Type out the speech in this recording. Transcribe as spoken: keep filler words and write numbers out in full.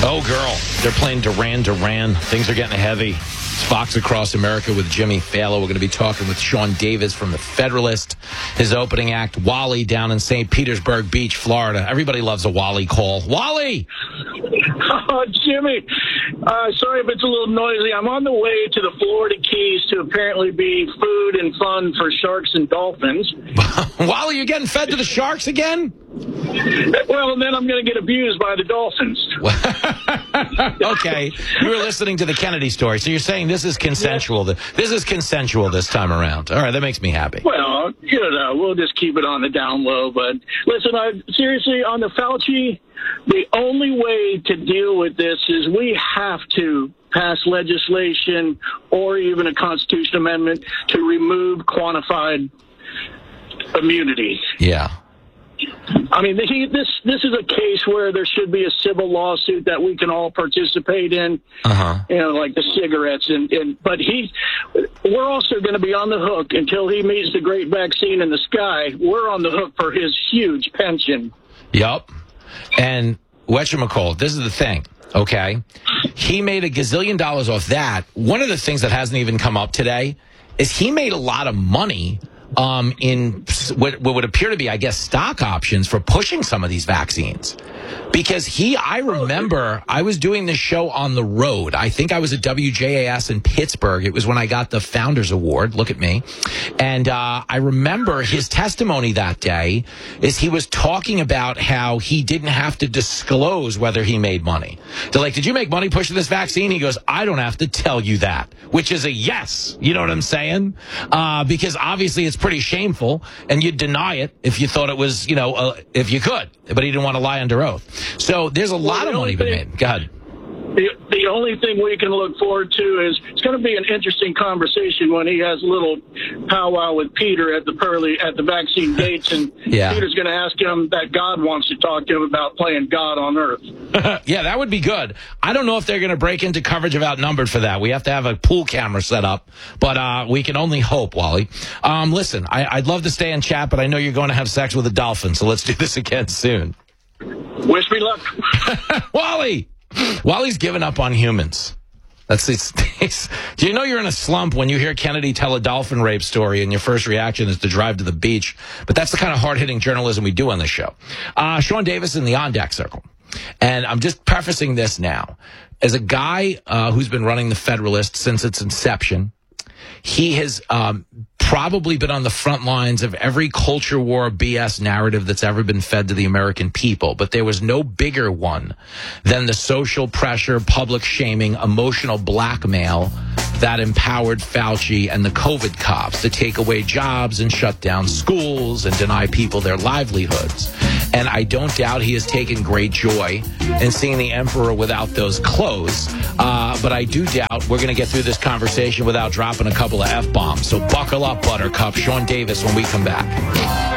Oh, girl. They're playing Duran Duran. Things are getting heavy. It's Fox Across America with Jimmy Fallon. We're going to be talking with Sean Davis from The Federalist. His opening act, Wally, down in Saint Petersburg Beach, Florida. Everybody loves a Wally call. Wally! Oh, Jimmy, uh, sorry if it's a little noisy. I'm on the way to the Florida Keys to apparently be food and fun for sharks and dolphins. Wally, you're getting fed to the sharks again? Well, and then I'm going to get abused by the dolphins. Okay. You were listening to the Kennedy story, so you're saying this is consensual. This is consensual this time around. All right, that makes me happy. Well, you know, we'll just keep it on the down low. But listen, I, seriously, on the Fauci, the only way to deal with this is we have to pass legislation or even a Constitution amendment to remove quantified immunity. Yeah. I mean, he, this this is a case where there should be a civil lawsuit that we can all participate in, uh-huh. you know, like the cigarettes. And, and but he, we're also going to be on the hook until he meets the great vaccine in the sky. We're on the hook for his huge pension. Yup. And whatchamacallit, this is the thing, okay? He made a gazillion dollars off that. One of the things that hasn't even come up today is he made a lot of money um, in what, what would appear to be, I guess, stock options for pushing some of these vaccines. Because he, I remember, I was doing this show on the road. I think I was at W J A S in Pittsburgh. It was when I got the Founders Award. Look at me. And uh, I remember his testimony that day is he was talking about how he didn't have to disclose whether he made money. They're like, did you make money pushing this vaccine? He goes, I don't have to tell you that, which is a yes. You know what I'm saying? Uh, because obviously it's pretty shameful, and you'd deny it if you thought it was, you know, uh, if you could. But he didn't want to lie under oath. So there's a lot of money being made. Go ahead. The, the only thing we can look forward to is it's going to be an interesting conversation when he has a little powwow with Peter at the pearly at the vaccine gates, and yeah. Peter's going to ask him that God wants to talk to him about playing God on earth. Yeah, that would be good. I don't know if they're going to break into coverage of Outnumbered for that. We have to have a pool camera set up, but uh, we can only hope, Wally. Um, listen, I, I'd love to stay and chat, but I know you're going to have sex with a dolphin, so let's do this again soon. Wish me luck. Wally! Wally's given up on humans. That's it's, it's, do you know you're in a slump when you hear Kennedy tell a dolphin rape story and your first reaction is to drive to the beach? But that's the kind of hard-hitting journalism we do on this show. Uh, Sean Davis in the On Deck Circle. And I'm just prefacing this now. As a guy uh, who's been running the Federalist since its inception, he has um, probably been on the front lines of every culture war B S narrative that's ever been fed to the American people. But there was no bigger one than the social pressure, public shaming, emotional blackmail that empowered Fauci and the COVID cops to take away jobs and shut down schools and deny people their livelihoods. And I don't doubt he has taken great joy in seeing the emperor without those clothes. Uh, but I do doubt we're going to get through this conversation without dropping a couple of F-bombs. So buckle up, Buttercup. Sean Davis when we come back.